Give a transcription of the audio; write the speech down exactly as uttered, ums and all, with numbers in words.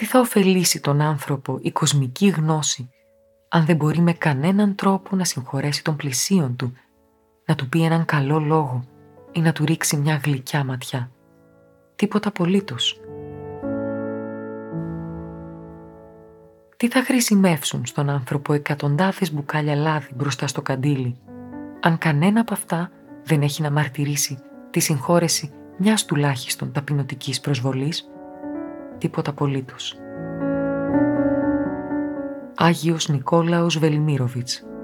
τι θα ωφελήσει τον άνθρωπο η κοσμική γνώση, αν δεν μπορεί με κανέναν τρόπο να συγχωρέσει τον πλησίον του, να του πει έναν καλό λόγο ή να του ρίξει μια γλυκιά ματιά. Τίποτα απολύτως. Τι θα χρησιμεύσουν στον άνθρωπο εκατοντάδες μπουκάλια λάδι μπροστά στο καντήλι, αν κανένα από αυτά δεν έχει να μαρτυρήσει τη συγχώρεση μιας τουλάχιστον ταπεινωτικής προσβολής? Τίποτα απολύτως. Άγιος Νικόλαος Βελιμίροβιτς.